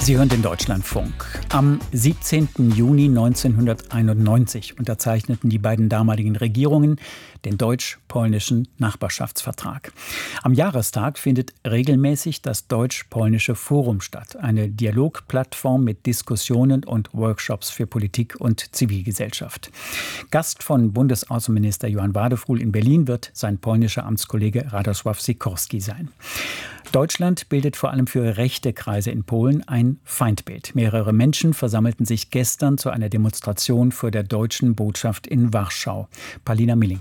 Sie hören den Deutschlandfunk. Am 17. Juni 1991 unterzeichneten die beiden damaligen Regierungen den deutsch-polnischen Nachbarschaftsvertrag. Am Jahrestag findet regelmäßig das Deutsch-Polnische Forum statt, eine Dialogplattform mit Diskussionen und Workshops für Politik und Zivilgesellschaft. Gast von Bundesaußenminister Johann Wadefuhl in Berlin wird sein polnischer Amtskollege Radosław Sikorski sein. Deutschland bildet vor allem für rechte Kreise in Polen ein Feindbild. Mehrere Menschen versammelten sich gestern zu einer Demonstration vor der deutschen Botschaft in Warschau. Paulina Milling.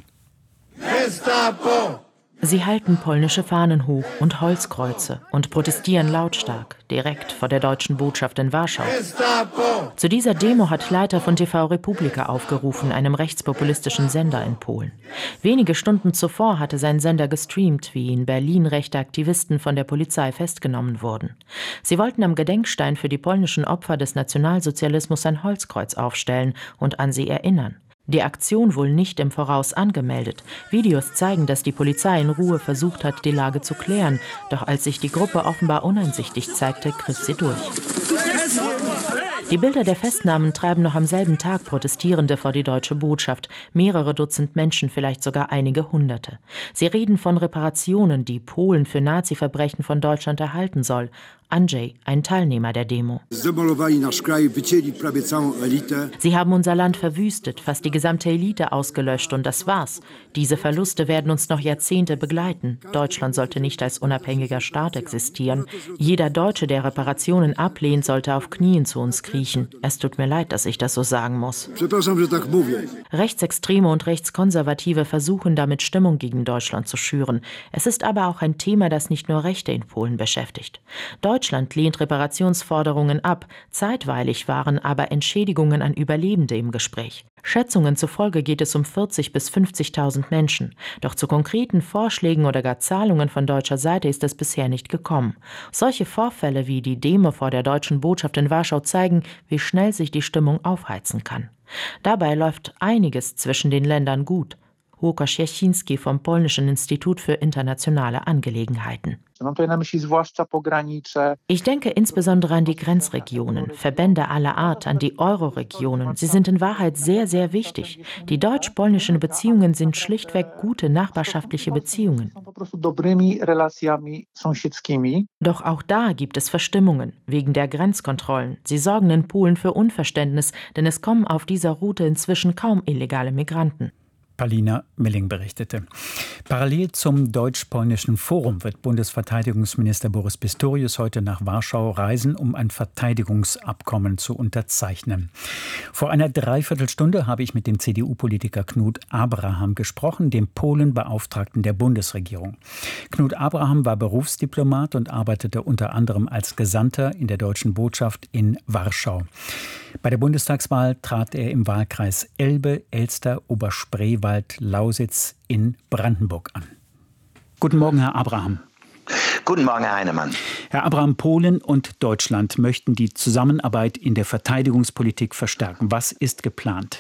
Sie halten polnische Fahnen hoch und Holzkreuze und protestieren lautstark, direkt vor der deutschen Botschaft in Warschau. Zu dieser Demo hat Leiter von TV Republika aufgerufen, einem rechtspopulistischen Sender in Polen. Wenige Stunden zuvor hatte sein Sender gestreamt, wie in Berlin rechte Aktivisten von der Polizei festgenommen wurden. Sie wollten am Gedenkstein für die polnischen Opfer des Nationalsozialismus ein Holzkreuz aufstellen und an sie erinnern. Die Aktion wohl nicht im Voraus angemeldet. Videos zeigen, dass die Polizei in Ruhe versucht hat, die Lage zu klären. Doch als sich die Gruppe offenbar uneinsichtig zeigte, griff sie durch. Die Bilder der Festnahmen treiben noch am selben Tag Protestierende vor die deutsche Botschaft. Mehrere Dutzend Menschen, vielleicht sogar einige Hunderte. Sie reden von Reparationen, die Polen für Nazi-Verbrechen von Deutschland erhalten soll. Andrzej, ein Teilnehmer der Demo. Sie haben unser Land verwüstet, fast die gesamte Elite ausgelöscht und das war's. Diese Verluste werden uns noch Jahrzehnte begleiten. Deutschland sollte nicht als unabhängiger Staat existieren. Jeder Deutsche, der Reparationen ablehnt, sollte auf Knien zu uns kriechen. Es tut mir leid, dass ich das so sagen muss. Rechtsextreme und Rechtskonservative versuchen damit Stimmung gegen Deutschland zu schüren. Es ist aber auch ein Thema, das nicht nur Rechte in Polen beschäftigt. Deutschland lehnt Reparationsforderungen ab. Zeitweilig waren aber Entschädigungen an Überlebende im Gespräch. Schätzungen zufolge geht es um 40.000 bis 50.000 Menschen. Doch zu konkreten Vorschlägen oder gar Zahlungen von deutscher Seite ist es bisher nicht gekommen. Solche Vorfälle wie die Demo vor der deutschen Botschaft in Warschau zeigen, wie schnell sich die Stimmung aufheizen kann. Dabei läuft einiges zwischen den Ländern gut. Łukasz Jasiński vom Polnischen Institut für internationale Angelegenheiten. Ich denke insbesondere an die Grenzregionen, Verbände aller Art, an die Euro-Regionen. Sie sind in Wahrheit sehr, sehr wichtig. Die deutsch-polnischen Beziehungen sind schlichtweg gute nachbarschaftliche Beziehungen. Doch auch da gibt es Verstimmungen wegen der Grenzkontrollen. Sie sorgen in Polen für Unverständnis, denn es kommen auf dieser Route inzwischen kaum illegale Migranten. Paulina Milling berichtete. Parallel zum Deutsch-Polnischen Forum wird Bundesverteidigungsminister Boris Pistorius heute nach Warschau reisen, um ein Verteidigungsabkommen zu unterzeichnen. Vor einer Dreiviertelstunde habe ich mit dem CDU-Politiker Knut Abraham gesprochen, dem Polen-Beauftragten der Bundesregierung. Knut Abraham war Berufsdiplomat und arbeitete unter anderem als Gesandter in der deutschen Botschaft in Warschau. Bei der Bundestagswahl trat er im Wahlkreis Elbe, Elster, Oberspreewald, Lausitz in Brandenburg an. Guten Morgen, Herr Abraham. Guten Morgen, Herr Heinemann. Herr Abraham, Polen und Deutschland möchten die Zusammenarbeit in der Verteidigungspolitik verstärken. Was ist geplant?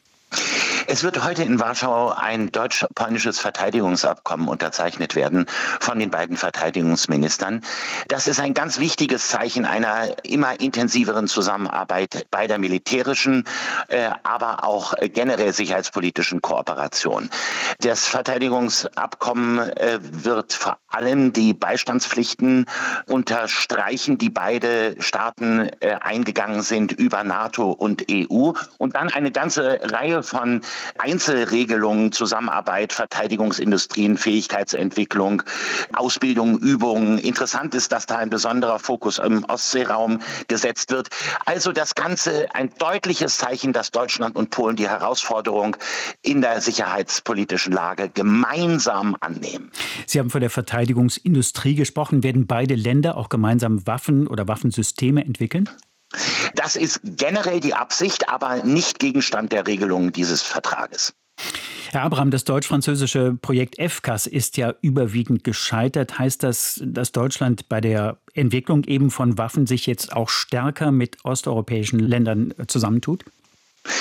Es wird heute in Warschau ein deutsch-polnisches Verteidigungsabkommen unterzeichnet werden von den beiden Verteidigungsministern. Das ist ein ganz wichtiges Zeichen einer immer intensiveren Zusammenarbeit bei der militärischen, aber auch generell sicherheitspolitischen Kooperation. Das Verteidigungsabkommen wird vor allem die Beistandspflichten unterstreichen, die beide Staaten eingegangen sind über NATO und EU und dann eine ganze Reihe von Einzelregelungen, Zusammenarbeit, Verteidigungsindustrien, Fähigkeitsentwicklung, Ausbildung, Übungen. Interessant ist, dass da ein besonderer Fokus im Ostseeraum gesetzt wird. Also das Ganze ein deutliches Zeichen, dass Deutschland und Polen die Herausforderung in der sicherheitspolitischen Lage gemeinsam annehmen. Sie haben von der Verteidigungsindustrie gesprochen. Werden beide Länder auch gemeinsam Waffen oder Waffensysteme entwickeln? Das ist generell die Absicht, aber nicht Gegenstand der Regelungen dieses Vertrages. Herr Abraham, das deutsch-französische Projekt FCAS ist ja überwiegend gescheitert. Heißt das, dass Deutschland bei der Entwicklung eben von Waffen sich jetzt auch stärker mit osteuropäischen Ländern zusammentut?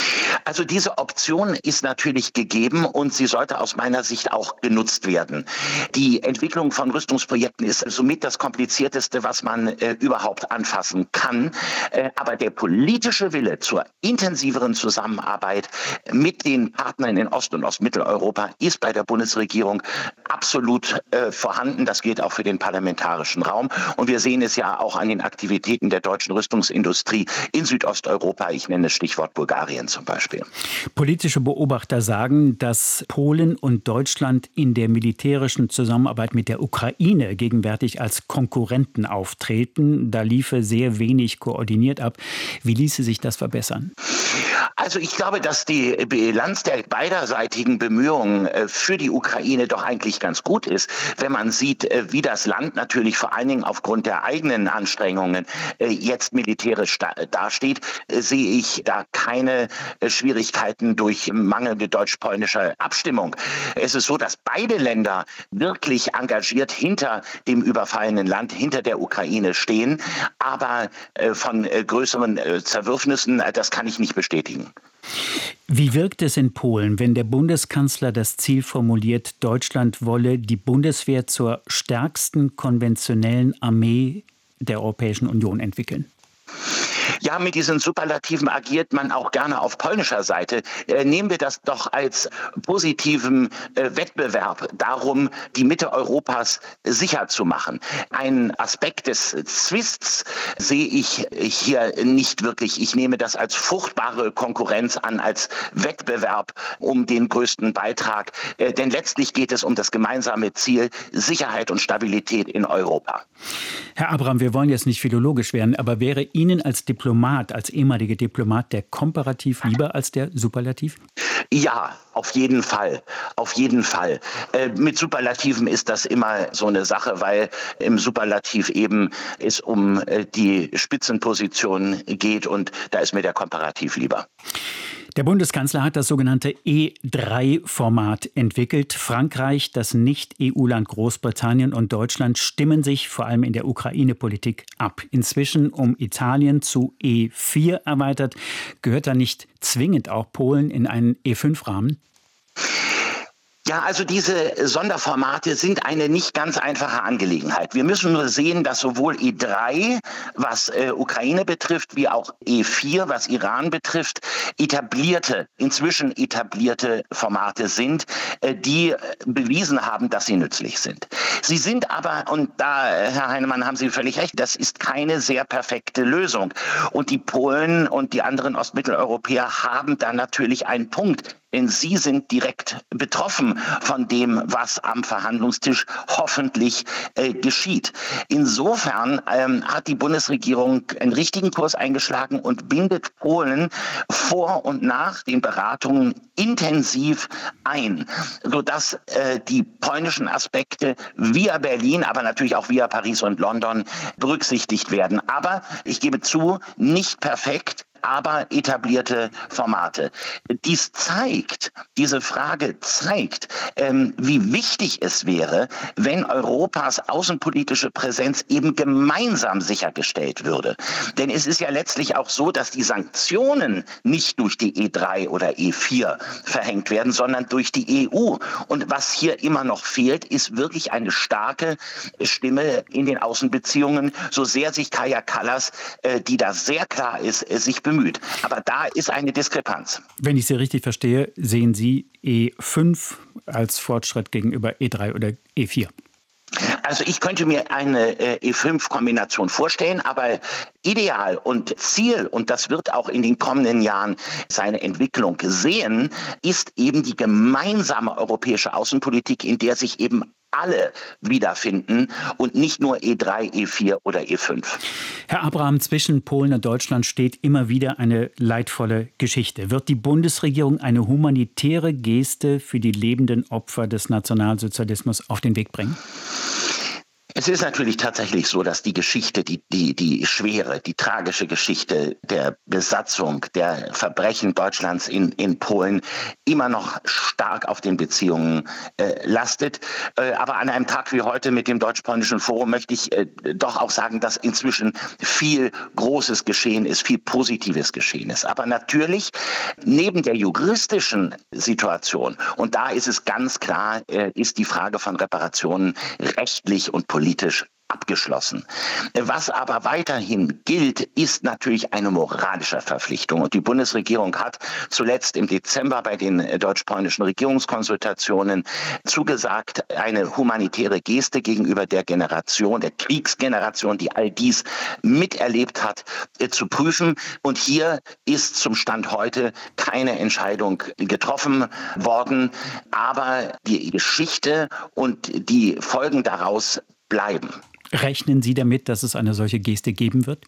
Also diese Option ist natürlich gegeben und sie sollte aus meiner Sicht auch genutzt werden. Die Entwicklung von Rüstungsprojekten ist somit das Komplizierteste, was man überhaupt anfassen kann. Aber der politische Wille zur intensiveren Zusammenarbeit mit den Partnern in Ost- und Ostmitteleuropa ist bei der Bundesregierung absolut vorhanden. Das gilt auch für den parlamentarischen Raum. Und wir sehen es ja auch an den Aktivitäten der deutschen Rüstungsindustrie in Südosteuropa. Ich nenne das Stichwort Bulgarien zum Beispiel. Politische Beobachter sagen, dass Polen und Deutschland in der militärischen Zusammenarbeit mit der Ukraine gegenwärtig als Konkurrenten auftreten. Da liefe sehr wenig koordiniert ab. Wie ließe sich das verbessern? Also ich glaube, dass die Bilanz der beiderseitigen Bemühungen für die Ukraine doch eigentlich ganz gut ist. Wenn man sieht, wie das Land natürlich vor allen Dingen aufgrund der eigenen Anstrengungen jetzt militärisch dasteht, sehe ich da keine Schwierigkeiten durch mangelnde deutsch-polnische Abstimmung. Es ist so, dass beide Länder wirklich engagiert hinter dem überfallenen Land, hinter der Ukraine stehen. Aber von größeren Zerwürfnissen, das kann ich nicht bestätigen. Wie wirkt es in Polen, wenn der Bundeskanzler das Ziel formuliert, Deutschland wolle die Bundeswehr zur stärksten konventionellen Armee der Europäischen Union entwickeln? Ja, mit diesen Superlativen agiert man auch gerne auf polnischer Seite. Nehmen wir das doch als positiven Wettbewerb darum, die Mitte Europas sicher zu machen. Ein Aspekt des Zwists sehe ich hier nicht wirklich. Ich nehme das als fruchtbare Konkurrenz an, als Wettbewerb um den größten Beitrag. Denn letztlich geht es um das gemeinsame Ziel Sicherheit und Stabilität in Europa. Herr Abraham, wir wollen jetzt nicht philologisch werden, aber wäre Ihnen als Diplomat, als ehemaliger Diplomat, der Komparativ lieber als der Superlativ? Ja, auf jeden Fall. Auf jeden Fall. Mit Superlativen ist das immer so eine Sache, weil im Superlativ eben es um die Spitzenposition geht und da ist mir der Komparativ lieber. Der Bundeskanzler hat das sogenannte E3-Format entwickelt. Frankreich, das Nicht-EU-Land Großbritannien und Deutschland stimmen sich vor allem in der Ukraine-Politik ab. Inzwischen um Italien zu E4 erweitert. Gehört da nicht zwingend auch Polen in einen E5-Rahmen? Ja, also diese Sonderformate sind eine nicht ganz einfache Angelegenheit. Wir müssen nur sehen, dass sowohl E3, was Ukraine betrifft, wie auch E4, was Iran betrifft, inzwischen etablierte Formate sind, die bewiesen haben, dass sie nützlich sind. Sie sind aber, und da, Herr Heinemann, haben Sie völlig recht, das ist keine sehr perfekte Lösung. Und die Polen und die anderen Ostmitteleuropäer haben da natürlich einen Punkt. Denn sie sind direkt betroffen von dem, was am Verhandlungstisch hoffentlich geschieht. Insofern hat die Bundesregierung einen richtigen Kurs eingeschlagen und bindet Polen vor und nach den Beratungen intensiv ein, sodass die polnischen Aspekte via Berlin, aber natürlich auch via Paris und London berücksichtigt werden. Aber ich gebe zu, nicht perfekt, aber etablierte Formate. Diese Frage zeigt, wie wichtig es wäre, wenn Europas außenpolitische Präsenz eben gemeinsam sichergestellt würde. Denn es ist ja letztlich auch so, dass die Sanktionen nicht durch die E3 oder E4 verhängt werden, sondern durch die EU. Und was hier immer noch fehlt, ist wirklich eine starke Stimme in den Außenbeziehungen, so sehr sich Kaja Kallas, die da sehr klar ist, sich bemüht. Aber da ist eine Diskrepanz. Wenn ich Sie richtig verstehe, sehen Sie E5 als Fortschritt gegenüber E3 oder E4? Also ich könnte mir eine E5-Kombination vorstellen, aber ideal und Ziel, und das wird auch in den kommenden Jahren seine Entwicklung sehen, ist eben die gemeinsame europäische Außenpolitik, in der sich eben alle wiederfinden und nicht nur E3, E4 oder E5. Herr Abraham, zwischen Polen und Deutschland steht immer wieder eine leidvolle Geschichte. Wird die Bundesregierung eine humanitäre Geste für die lebenden Opfer des Nationalsozialismus auf den Weg bringen? Es ist natürlich tatsächlich so, dass die Geschichte, die schwere, die tragische Geschichte der Besatzung, der Verbrechen Deutschlands in Polen immer noch stark auf den Beziehungen lastet. Aber an einem Tag wie heute mit dem Deutsch-Polnischen Forum möchte ich doch auch sagen, dass inzwischen viel Großes geschehen ist, viel Positives geschehen ist. Aber natürlich neben der juristischen Situation, und da ist es ganz klar, ist die Frage von Reparationen rechtlich und politisch abgeschlossen. Was aber weiterhin gilt, ist natürlich eine moralische Verpflichtung. Und die Bundesregierung hat zuletzt im Dezember bei den deutsch-polnischen Regierungskonsultationen zugesagt, eine humanitäre Geste gegenüber der Generation, der Kriegsgeneration, die all dies miterlebt hat, zu prüfen. Und hier ist zum Stand heute keine Entscheidung getroffen worden. Aber die Geschichte und die Folgen daraus bleiben. Rechnen Sie damit, dass es eine solche Geste geben wird?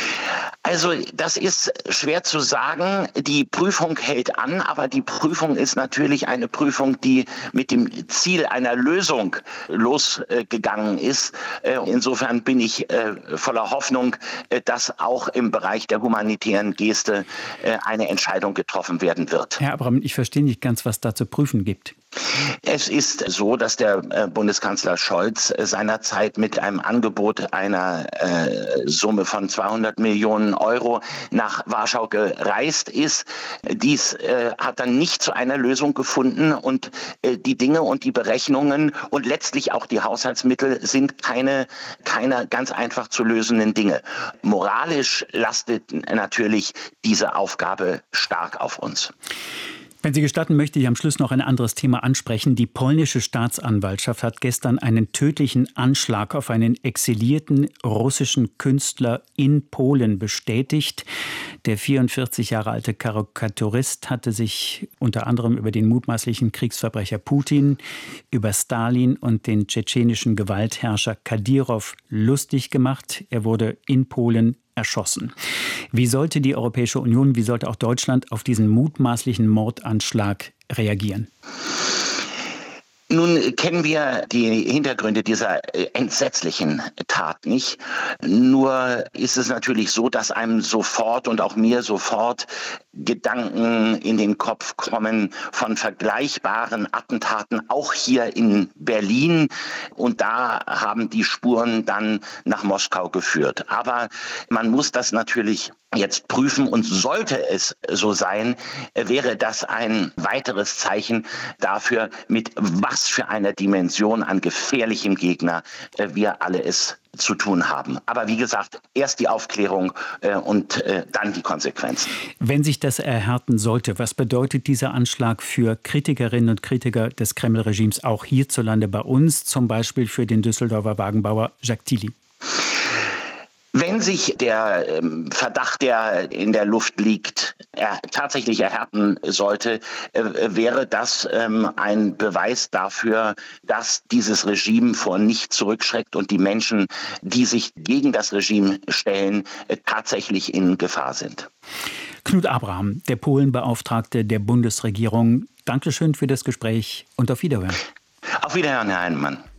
Also das ist schwer zu sagen. Die Prüfung hält an, aber die Prüfung ist natürlich eine Prüfung, die mit dem Ziel einer Lösung losgegangen ist. Insofern bin ich voller Hoffnung, dass auch im Bereich der humanitären Geste eine Entscheidung getroffen werden wird. Herr Abraham, ich verstehe nicht ganz, was da zu prüfen gibt. Es ist so, dass der Bundeskanzler Scholz seinerzeit mit einem Angebot einer Summe von 200 Millionen Euro nach Warschau gereist ist. Dies hat dann nicht zu einer Lösung gefunden und die Dinge und die Berechnungen und letztlich auch die Haushaltsmittel sind keine ganz einfach zu lösenden Dinge. Moralisch lastet natürlich diese Aufgabe stark auf uns. Wenn Sie gestatten, möchte ich am Schluss noch ein anderes Thema ansprechen. Die polnische Staatsanwaltschaft hat gestern einen tödlichen Anschlag auf einen exilierten russischen Künstler in Polen bestätigt. Der 44 Jahre alte Karikaturist hatte sich unter anderem über den mutmaßlichen Kriegsverbrecher Putin, über Stalin und den tschetschenischen Gewaltherrscher Kadyrov lustig gemacht. Er wurde in Polen erschossen. Wie sollte die Europäische Union, wie sollte auch Deutschland auf diesen mutmaßlichen Mordanschlag reagieren? Nun kennen wir die Hintergründe dieser entsetzlichen Tat nicht. Nur ist es natürlich so, dass einem sofort und auch mir sofort Gedanken in den Kopf kommen von vergleichbaren Attentaten, auch hier in Berlin. Und da haben die Spuren dann nach Moskau geführt. Aber man muss das natürlich jetzt prüfen und sollte es so sein, wäre das ein weiteres Zeichen dafür, mit was für einer Dimension an gefährlichem Gegner wir alle es zu tun haben. Aber wie gesagt, erst die Aufklärung und dann die Konsequenzen. Wenn sich das erhärten sollte, was bedeutet dieser Anschlag für Kritikerinnen und Kritiker des Kreml-Regimes auch hierzulande bei uns, zum Beispiel für den Düsseldorfer Wagenbauer Jacques Tilly? Wenn sich der Verdacht, der in der Luft liegt, tatsächlich erhärten sollte, wäre das ein Beweis dafür, dass dieses Regime vor nichts zurückschreckt und die Menschen, die sich gegen das Regime stellen, tatsächlich in Gefahr sind. Knut Abraham, der Polenbeauftragte der Bundesregierung. Dankeschön für das Gespräch und auf Wiederhören. Auf Wiederhören, Herr Heinemann.